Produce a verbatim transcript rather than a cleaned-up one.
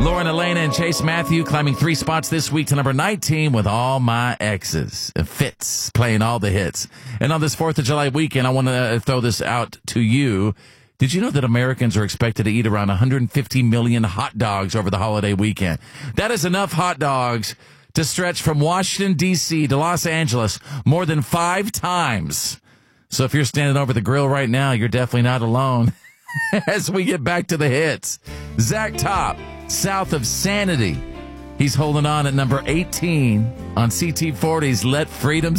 Lauren Elena and Chase Matthew climbing three spots this week to number nineteen with All My Exes. Fitz playing all the hits. And on this fourth of July weekend, I want to throw this out to you. Did you know that Americans are expected to eat around one hundred fifty million hot dogs over the holiday weekend? That is enough hot dogs to stretch from Washington, D C to Los Angeles more than five times. So if you're standing over the grill right now, you're definitely not alone. As we get back to the hits, Zach Top, South of Sanity. He's holding on at number eighteen on C T forty's Let Freedom